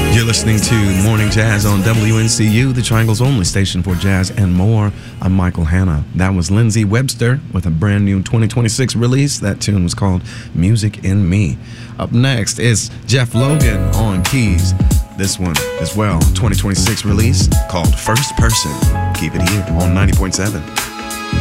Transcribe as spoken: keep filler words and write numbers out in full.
You're listening to Morning Jazz on W N C U, the Triangle's only station for jazz and more. I'm Michael Hanna. That was Lindsey Webster with a brand new twenty twenty-six release. That tune was called Music in Me. Up next is Jeff Logan on keys. This one as well, twenty twenty-six release called First Person. Keep it here on ninety point seven.